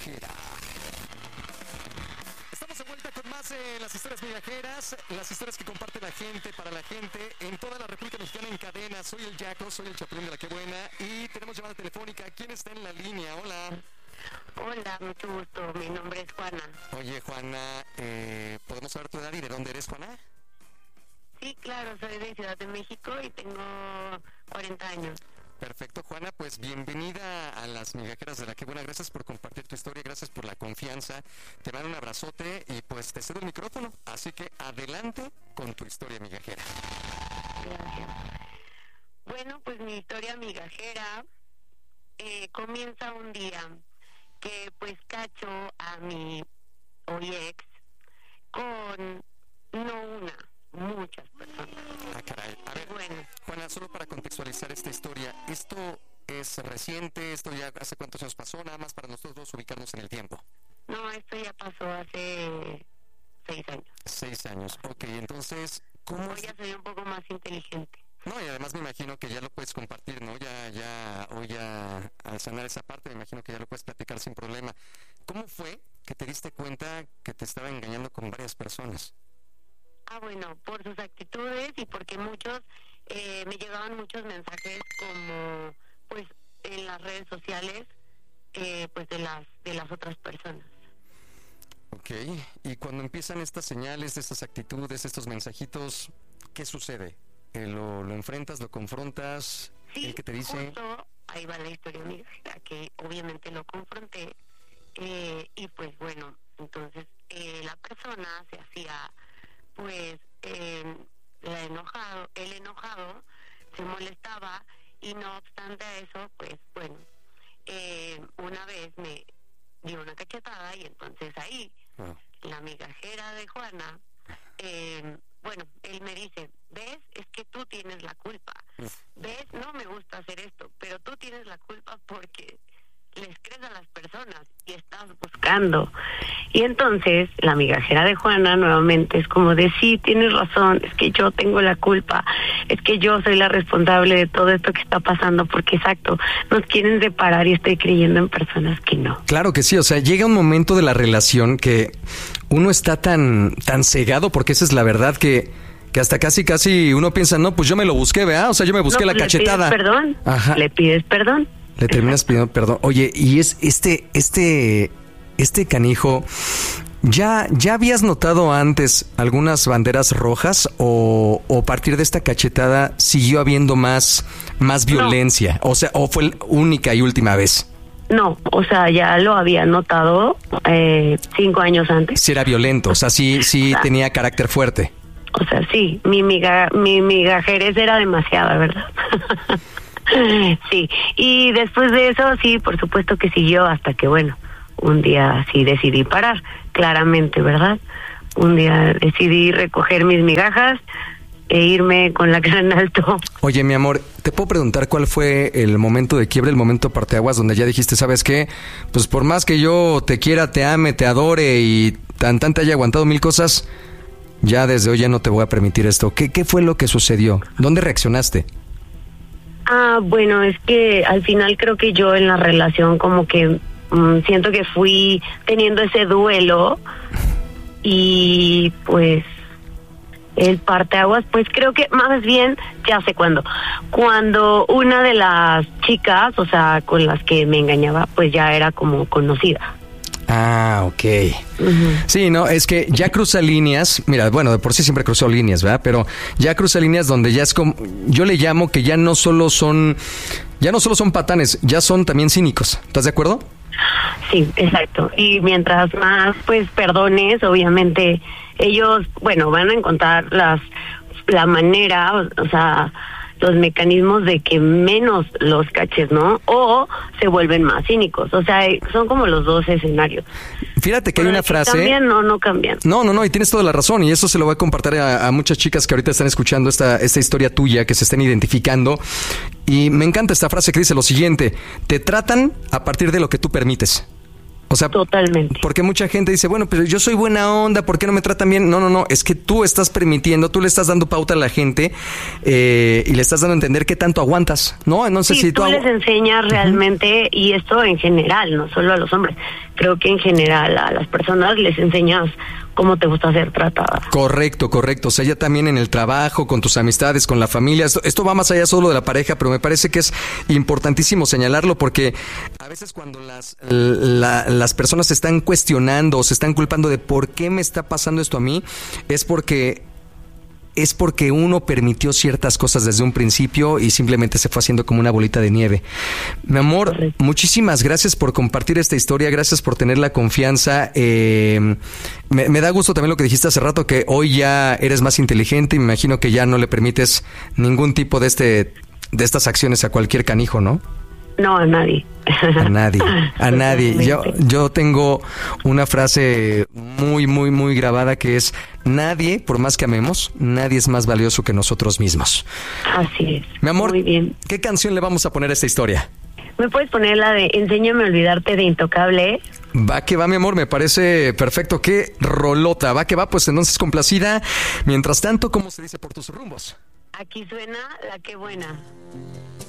migajera. Estamos de vuelta con más las historias migajeras, las historias que comparte la gente para la gente en toda la República Mexicana en cadena. Soy el Jaco, soy el Chapulín de la Qué Buena y tenemos llamada telefónica. ¿Quién está en la línea? Hola. Hola, mucho gusto. Mi nombre es Juana. Oye, Juana, ¿podemos saber tu edad y de dónde eres, Juana? Sí, claro, soy de Ciudad de México y tengo 40 años. Perfecto, Juana, pues bienvenida a las migajeras de la Qué Buena. Gracias por compartir tu historia, gracias por la confianza. Te mando un abrazote y pues te cedo el micrófono. Así que adelante con tu historia migajera. Gracias. Bueno, pues mi historia migajera comienza un día que pues cacho a mi hoy ex con no una, muchas personas. Ah, caray. A ver, Bueno, Juana, solo para contextualizar esta historia, ¿esto es reciente? ¿Esto ya hace cuántos años pasó? Nada más para nosotros dos ubicarnos en el tiempo. no, esto ya pasó hace 6 años. 6 años. Ok, entonces, ¿cómo Hoy ya soy un poco más inteligente. No, y además me imagino que ya lo puedes compartir, ¿no? Hoy al sanar esa parte, me imagino que ya lo puedes platicar sin problema. ¿Cómo fue que te diste cuenta que te estaba engañando con varias personas? Ah, bueno, por sus actitudes y porque me llegaban muchos mensajes como, pues, en las redes sociales, pues, de las otras personas. Ok, y cuando empiezan estas señales, estas actitudes, estos mensajitos, ¿qué sucede? ¿Lo enfrentas, lo confrontas? Sí, ¿El que te dice? justo ahí va la historia migajera, que obviamente lo confronté, y pues bueno, entonces la persona se hacía, pues, el enojado se molestaba y no obstante a eso, pues bueno, una vez me dio una cachetada y entonces ahí la migajera de Juana, bueno, él me dice, ¿ves? Es que tú tienes la culpa. ¿Ves? No me gusta hacer esto, pero tú tienes la culpa porque les crees a las personas y estás buscando. Y entonces la migajera de Juana nuevamente es como de, sí, tienes razón, es que yo tengo la culpa, es que yo soy la responsable de todo esto que está pasando, porque exacto, nos quieren separar y estoy creyendo en personas que no. Claro que sí, o sea, llega un momento de la relación que uno está tan cegado, porque esa es la verdad, que hasta casi uno piensa, no, pues yo me lo busqué, ¿verdad? O sea, yo me busqué la cachetada. Le pides perdón. Ajá. Le pides perdón. Le terminas pidiendo perdón. Oye, y es este canijo, ¿ya habías notado antes algunas banderas rojas o a partir de esta cachetada siguió habiendo más violencia? No. O sea, ¿o fue la única y última vez? No, o sea, ya lo había notado 5 años antes. Sí era violento, o sea, sí tenía carácter fuerte. O sea, sí, mi migajerez era demasiada, ¿verdad? Sí, y después de eso, sí, por supuesto que siguió hasta que, bueno, un día sí decidí parar, claramente, ¿verdad? Un día decidí recoger mis migajas e irme con la cara en alto. Oye, mi amor, ¿te puedo preguntar cuál fue el momento de quiebre, el momento parteaguas donde ya dijiste, ¿sabes qué? Pues por más que yo te quiera, te ame, te adore y te haya aguantado 1000 cosas, ya desde hoy ya no te voy a permitir esto. ¿Qué fue lo que sucedió? ¿Dónde reaccionaste? Ah, bueno, es que al final creo que yo en la relación como que siento que fui teniendo ese duelo y pues el parteaguas, pues creo que más bien ya sé cuándo. Cuando una de las chicas, o sea, con las que me engañaba, pues ya era como conocida. Ah, ok. Uh-huh. Sí, no, es que ya cruza líneas, mira, bueno, de por sí siempre cruzó líneas, ¿verdad? Pero ya cruza líneas donde ya es como, yo le llamo que ya no solo son patanes, ya son también cínicos. ¿Estás de acuerdo? Sí, exacto. Y mientras más, pues, perdones, obviamente, ellos, bueno, van a encontrar la manera, o sea, los mecanismos de que menos los caches, ¿no? O se vuelven más cínicos. O sea, son como los dos escenarios. Fíjate que hay una frase... ¿Cambian o no cambian? No, y tienes toda la razón. Y eso se lo voy a compartir a muchas chicas que ahorita están escuchando esta historia tuya, que se estén identificando. Y me encanta esta frase que dice lo siguiente: te tratan a partir de lo que tú permites. O sea, totalmente. Porque mucha gente dice, bueno, pero yo soy buena onda, ¿por qué no me tratan bien? No, es que tú estás permitiendo, tú le estás dando pauta a la gente y le estás dando a entender qué tanto aguantas, ¿no? Entonces, sí, si tú les enseñas realmente, y esto en general, no solo a los hombres, creo que en general a las personas les enseñas cómo te gusta ser tratada. Correcto. O sea, ya también en el trabajo, con tus amistades, con la familia. Esto va más allá solo de la pareja, pero me parece que es importantísimo señalarlo porque a veces cuando las personas se están cuestionando o se están culpando de por qué me está pasando esto a mí, es porque uno permitió ciertas cosas desde un principio y simplemente se fue haciendo como una bolita de nieve. Mi amor, muchísimas gracias por compartir esta historia, gracias por tener la confianza. Me da gusto también lo que dijiste hace rato, que hoy ya eres más inteligente y me imagino que ya no le permites ningún tipo de estas acciones a cualquier canijo, ¿no? No, a nadie. A nadie. Yo tengo una frase muy, muy, muy grabada que es: nadie, por más que amemos, nadie es más valioso que nosotros mismos. Así es. Mi amor, muy bien. ¿Qué canción le vamos a poner a esta historia? ¿Me puedes poner la de Enséñame a olvidarte de Intocable? Va que va, mi amor, me parece perfecto. Qué rolota. Va que va, pues entonces complacida. Mientras tanto, ¿cómo se dice por tus rumbos? Aquí suena La Qué Buena.